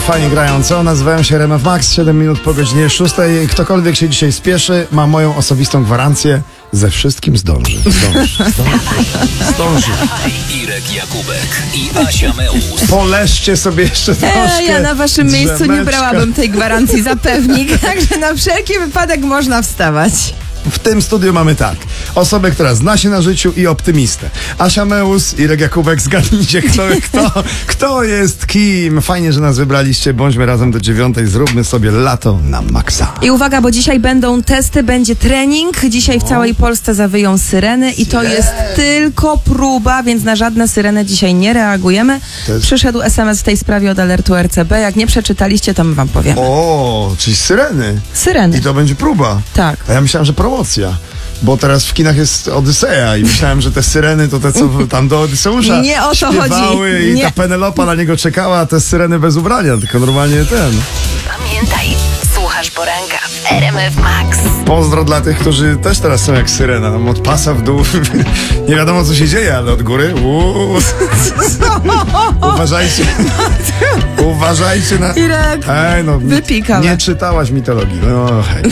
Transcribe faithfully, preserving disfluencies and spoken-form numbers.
fajnie grają, co? Nazywają się R M F Max, siedem minut po godzinie szóstej. Ktokolwiek się dzisiaj spieszy, ma moją osobistą gwarancję, ze wszystkim zdąży. Zdąży, zdąży, zdąży. Irek Jakubek i Asia Meus. Poleszcie sobie jeszcze troszkę. E, ja na waszym miejscu nie drzemeczka. brałabym tej gwarancji za pewnik, także na wszelki wypadek można wstawać. W tym studiu mamy tak, osobę, która zna się na życiu i optymistę. Asia Meus, Irek Jakubek, zgadnijcie kto, kto, kto jest kim. Fajnie, że nas wybraliście, bądźmy razem do dziewiątej, zróbmy sobie lato na maksa. I uwaga, bo dzisiaj będą testy, będzie trening. Dzisiaj w całej Polsce zawyją syreny i to jest tylko próba, więc na żadne syreny dzisiaj nie reagujemy. jest- Przyszedł es em es w tej sprawie od alertu R C B. Jak nie przeczytaliście, to my wam powiemy. O, czyli syreny. Syreny. I to będzie próba. Tak. A ja myślałem, że promocja. Bo teraz w kinach jest Odyseja i myślałem, że te syreny to te, co tam do Odyseusza Nie o to śpiewały chodzi. i Nie. ta Penelopa na niego czekała, a te syreny bez ubrania, tylko normalnie ten. Pamiętaj, słuchasz poranka w R M F Max. Pozdro dla tych, którzy też teraz są jak syrena, tam od pasa w dół. Nie wiadomo, co się dzieje, ale od góry. Uuu. Uważajcie. Uważajcie na... Irek, Ej, no, wypij kawę. nie czytałaś mitologii. No, hej.